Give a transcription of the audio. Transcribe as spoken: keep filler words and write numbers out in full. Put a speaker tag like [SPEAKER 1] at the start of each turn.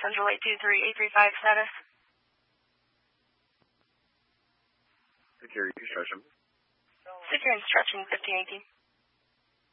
[SPEAKER 1] Central eight two three eight three five status.
[SPEAKER 2] Secure construction.
[SPEAKER 1] Secure construction fifteen eighteen.